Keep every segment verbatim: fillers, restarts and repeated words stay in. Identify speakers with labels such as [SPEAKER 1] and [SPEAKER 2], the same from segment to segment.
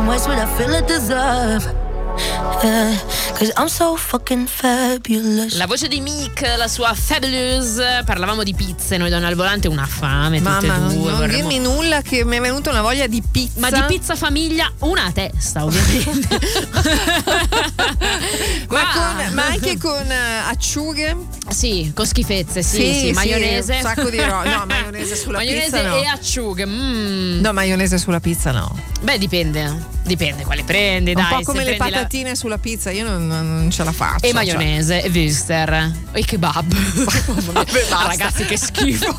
[SPEAKER 1] much what I feel I deserve. Yeah, cause I'm so fucking fabulous.
[SPEAKER 2] La voce di Meek, la sua Fabulous. Parlavamo di pizze, noi donne al volante, una fame tutte
[SPEAKER 3] Mamma,
[SPEAKER 2] e due.
[SPEAKER 3] non
[SPEAKER 2] vorremmo...
[SPEAKER 3] dirmi nulla che mi è venuta una voglia di pizza.
[SPEAKER 2] Ma di pizza famiglia una a testa, ovviamente.
[SPEAKER 3] ma,
[SPEAKER 2] Ma-
[SPEAKER 3] con, ma anche con uh, acciughe?
[SPEAKER 2] Sì, con schifezze, sì, sì,
[SPEAKER 3] sì,
[SPEAKER 2] maionese.
[SPEAKER 3] un sacco di roba. No, maionese sulla
[SPEAKER 2] maionese
[SPEAKER 3] pizza no.
[SPEAKER 2] e acciughe. Mm.
[SPEAKER 3] No, maionese sulla pizza no.
[SPEAKER 2] Beh, dipende. Dipende quale prendi,
[SPEAKER 3] Un
[SPEAKER 2] dai.
[SPEAKER 3] po' come
[SPEAKER 2] se
[SPEAKER 3] le
[SPEAKER 2] prendi la-
[SPEAKER 3] patatine sulla pizza, io non, non ce la faccio.
[SPEAKER 2] E maionese, e Würster, e kebab.
[SPEAKER 3] Vabbè,
[SPEAKER 2] Ah, ragazzi, che schifo.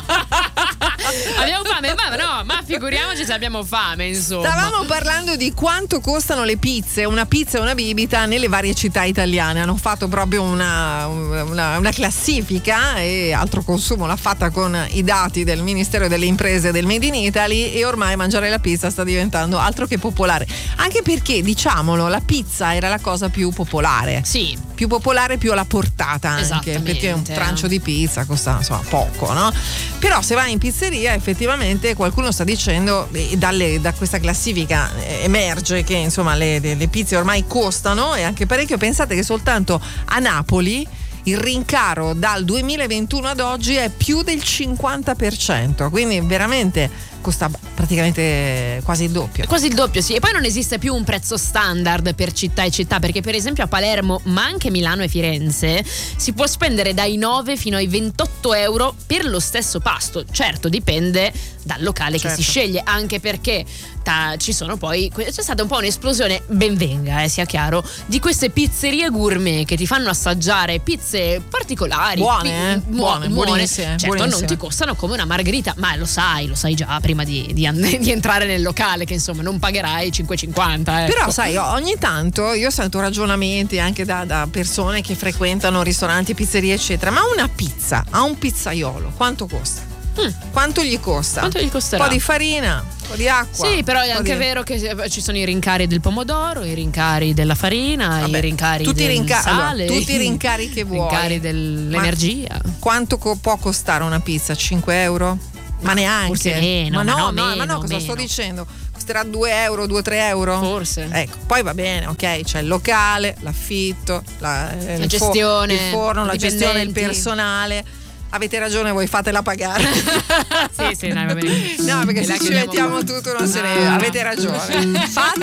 [SPEAKER 2] Abbiamo fame, ma no, ma figuriamoci se abbiamo fame, insomma.
[SPEAKER 3] Stavamo parlando di quanto costano le pizze, una pizza e una bibita nelle varie città italiane. Hanno fatto proprio una, una, una classifica, e Altro Consumo l'ha fatta con i dati del Ministero delle Imprese del Made in Italy, e ormai mangiare la pizza sta diventando altro che popolare. Anche perché, diciamolo, la pizza era la cosa più popolare.
[SPEAKER 2] Sì.
[SPEAKER 3] Più popolare, più alla portata anche,
[SPEAKER 2] Esattamente.
[SPEAKER 3] perché un trancio di pizza costa insomma poco, no? Però se vai in pizzeria effettivamente qualcuno sta dicendo, e dalle, da questa classifica emerge che insomma le, le, le pizze ormai costano, e anche parecchio. Pensate che soltanto a Napoli il rincaro dal duemilaventuno ad oggi è più del cinquanta per cento, quindi veramente costa praticamente quasi il doppio.
[SPEAKER 2] Quasi il doppio, sì. E poi non esiste più un prezzo standard per città e città, perché per esempio a Palermo, ma anche Milano e Firenze, si può spendere dai nove fino ai ventotto euro per lo stesso pasto. Certo, dipende dal locale
[SPEAKER 3] Certo.
[SPEAKER 2] che si sceglie, anche perché ta, ci sono poi, c'è stata un po' un'esplosione, ben venga, eh, sia chiaro, di queste pizzerie gourmet che ti fanno assaggiare pizze particolari,
[SPEAKER 3] Buone, eh?
[SPEAKER 2] pi-
[SPEAKER 3] Buone,
[SPEAKER 2] buone.
[SPEAKER 3] buonissime,
[SPEAKER 2] Certo,
[SPEAKER 3] buonissime.
[SPEAKER 2] non ti costano come una margherita, ma lo sai, lo sai già prima di, di, di entrare nel locale, che insomma non pagherai cinque e cinquanta. Ecco.
[SPEAKER 3] Però sai, ogni tanto io sento ragionamenti anche da, da persone che frequentano ristoranti, pizzerie eccetera, ma una pizza a un pizzaiolo quanto costa?
[SPEAKER 2] Mm.
[SPEAKER 3] Quanto gli costa?
[SPEAKER 2] Quanto gli costerà?
[SPEAKER 3] Un po' di farina, un po' di acqua.
[SPEAKER 2] Sì, però è
[SPEAKER 3] un po'
[SPEAKER 2] anche
[SPEAKER 3] di...
[SPEAKER 2] vero che ci sono i rincari del pomodoro, i rincari della farina,
[SPEAKER 3] Vabbè,
[SPEAKER 2] i rincari
[SPEAKER 3] tutti i
[SPEAKER 2] del
[SPEAKER 3] rinca-
[SPEAKER 2] sale,
[SPEAKER 3] allora, tutti i rincari che vuoi.
[SPEAKER 2] rincari dell'energia.
[SPEAKER 3] Ma quanto co- può costare una pizza? cinque euro? Ma neanche.
[SPEAKER 2] forse meno,
[SPEAKER 3] ma no,
[SPEAKER 2] ma no,
[SPEAKER 3] no, ma
[SPEAKER 2] meno,
[SPEAKER 3] no, cosa sto
[SPEAKER 2] meno.
[SPEAKER 3] dicendo? Costerà due euro, due tre euro?
[SPEAKER 2] Forse.
[SPEAKER 3] Ecco, poi va bene, ok, c'è il locale, l'affitto, la, eh,
[SPEAKER 2] La
[SPEAKER 3] il fo-
[SPEAKER 2] gestione,
[SPEAKER 3] il forno, la
[SPEAKER 2] i
[SPEAKER 3] gestione, il
[SPEAKER 2] dipendenti.
[SPEAKER 3] personale. Avete ragione, voi fatela pagare.
[SPEAKER 2] Sì, sì, dai, va bene.
[SPEAKER 3] No, perché
[SPEAKER 2] E
[SPEAKER 3] se
[SPEAKER 2] la
[SPEAKER 3] ci
[SPEAKER 2] chiudiamo
[SPEAKER 3] mettiamo
[SPEAKER 2] qua.
[SPEAKER 3] tutto non se ne. Avete ragione. Fatela